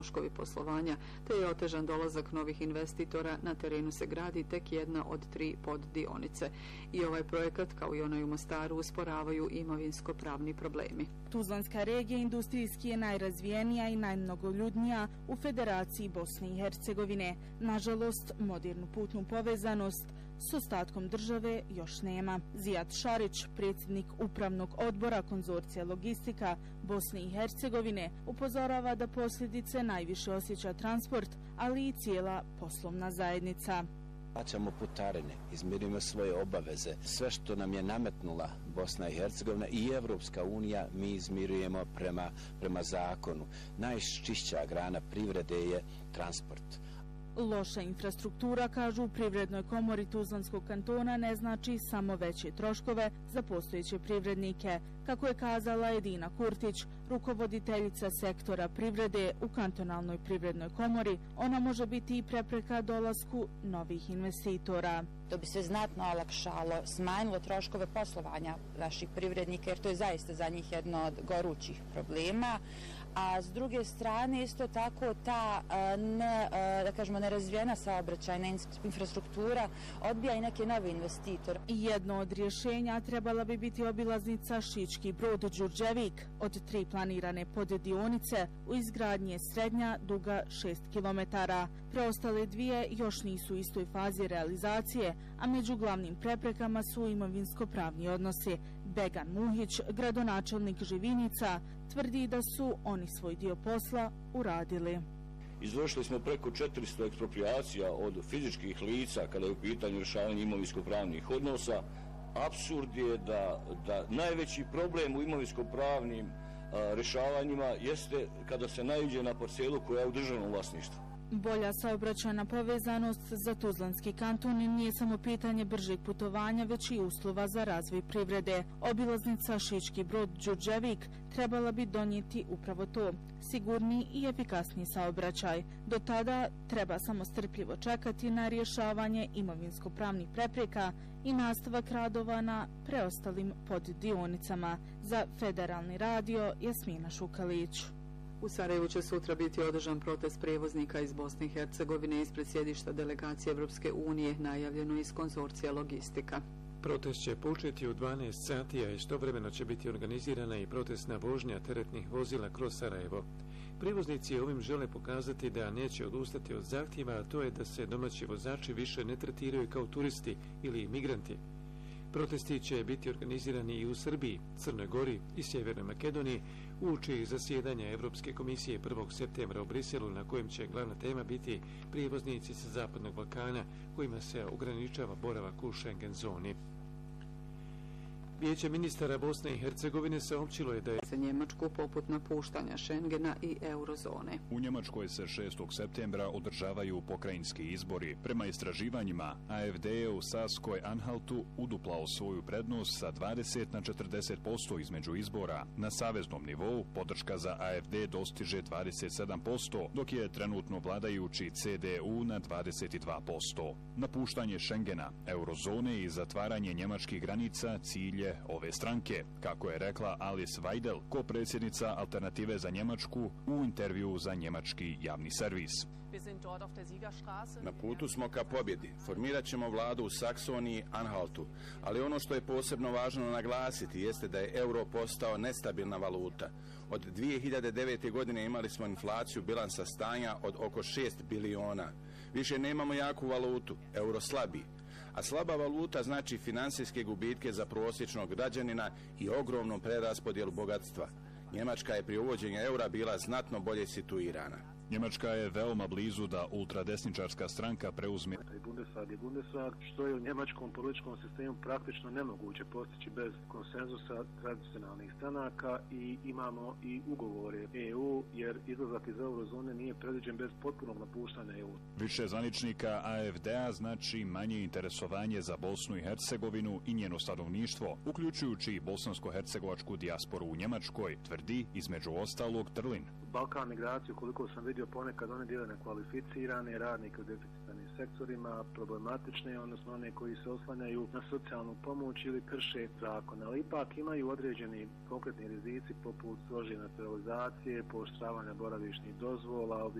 troškovi poslovanja, te je otežan dolazak novih investitora. Na terenu se gradi tek jedna od 3 poddionice. I ovaj projekat, kao i onaj u Mostaru, usporavaju imovinsko-pravni problemi. Tuzlanska regija industrijski je najrazvijenija i najmnogoljudnija u Federaciji Bosne i Hercegovine. Nažalost, modernu putnu povezanost s ostatkom države još nema. Zijat Šarić, predsjednik Upravnog odbora Konzorcija logistika Bosne i Hercegovine, upozorava da posljedice najviše osjeća transport, ali i cijela poslovna zajednica. Plaćamo putarine, izmirimo svoje obaveze. Sve što nam je nametnula Bosna i Hercegovina i Evropska unija mi izmirujemo prema zakonu. Najčišća grana privrede je transport. Loša infrastruktura, kažu u Privrednoj komori Tuzlanskog kantona, ne znači samo veće troškove za postojeće privrednike. Kako je kazala Edina Kurtić, rukovoditeljica sektora privrede u kantonalnoj privrednoj komori, ona može biti i prepreka dolasku novih investitora. To bi se znatno olakšalo, smanjilo troškove poslovanja naših privrednika, jer to je zaista za njih jedno od gorućih problema. A s druge strane isto tako ta nerazvijena saobraćajna infrastruktura odbija i neke nove investitore. Jedno od rješenja trebala bi biti obilaznica Šički Brod Đurđevik. Od 3 planirane poddionice u izgradnji je srednja duga 6 km. Preostale 2 još nisu u istoj fazi realizacije, a među glavnim preprekama su imovinsko-pravni odnosi. Began Muhić, gradonačelnik Živinica, tvrdi da su oni svoj dio posla uradili. Izvršili smo preko 400 eksproprijacija od fizičkih lica kada je u pitanju rješavanja imovinsko-pravnih odnosa. Apsurd je da najveći problem u imovinsko-pravnim rješavanjima jeste kada se naiđe na parcelu koja je u državnom vlasništvu. Bolja saobraćajna povezanost za Tuzlanski kanton nije samo pitanje bržeg putovanja, već i uslova za razvoj privrede. Obilaznica Šički Brod Đurđevik trebala bi donijeti upravo to, sigurniji i efikasniji saobraćaj. Do tada treba samo strpljivo čekati na rješavanje imovinsko-pravnih prepreka i nastavak radova na preostalim poddionicama. Za Federalni radio, Jasmina Šukalić. U Sarajevu će sutra biti održan protest prijevoznika iz Bosne i Hercegovine ispred sjedišta delegacije Evropske unije, najavljeno iz Konzorcija logistika. Protest će početi u 12 sati, a istovremeno će biti organizirana i protestna vožnja teretnih vozila kroz Sarajevo. Prijevoznici ovim žele pokazati da neće odustati od zahtjeva, a to je da se domaći vozači više ne tretiraju kao turisti ili migranti. Protesti će biti organizirani i u Srbiji, Crnoj Gori i Sjevernoj Makedoniji uoči zasjedanja Evropske komisije 1. septembra u Briselu, na kojem će glavna tema biti prijevoznici sa Zapadnog Balkana kojima se ograničava boravak u Schengen zoni. Vijeće ministara Bosne i Hercegovine saopćilo je da je za Njemačku poput napuštanja Schengena i eurozone. U Njemačkoj se 6. septembra održavaju pokrajinski izbori. Prema istraživanjima, AfD je u Saskoj-Anhaltu uduplao svoju prednost sa 20 na 40% između izbora. Na saveznom nivou podrška za AfD dostiže 27%, dok je trenutno vladajući CDU na 22%. Napuštanje Schengena, eurozone i zatvaranje njemačkih granica cilj je ove stranke, kako je rekla Alice Weidel, ko-predsjednica Alternative za Njemačku u intervjuu za njemački javni servis. Na putu smo ka pobjedi. Formirat ćemo vladu u Saksoniji, Anhaltu, ali ono što je posebno važno naglasiti jeste da je euro postao nestabilna valuta. Od 2009. godine imali smo inflaciju bilansa stanja od oko 6 biliona. Više nemamo jaku valutu, euro slabi. A slaba valuta znači finansijske gubitke za prosječnog građanina i ogromnu preraspodjelu bogatstva. Njemačka je pri uvođenju eura bila znatno bolje situirana. Njemačka je veoma blizu da ultradesničarska stranka preuzme Bundesrat, što je u njemačkom političkom sistemu praktično nemoguće postići bez konsenzusa tradicionalnih stranaka i imamo i ugovore EU, jer izlazak iz eurozone nije predviđen bez potpunog napuštanja EU. Više zvaničnika AfD-a znači manje interesovanje za Bosnu i Hercegovinu i njeno stanovništvo, uključujući bosansko-hercegovačku dijasporu u Njemačkoj, tvrdi tvrdi između ostalog Trlin. Balkan migraciju, koliko sam vidio, ponekad one dijele nekvalificirane radnike u deficitarnim sektorima, problematične, odnosno one koji se oslanjaju na socijalnu pomoć ili krše zakon, ali ipak imaju određeni konkretni rizici poput složene sterilizacije, pooštravanja boravišnih dozvola,